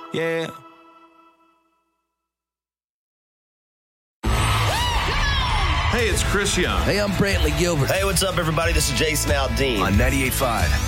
Yeah. Hey, it's Chris Young. Hey, I'm Brantley Gilbert. Hey, what's up, everybody? This is Jason Aldean. On 98.5,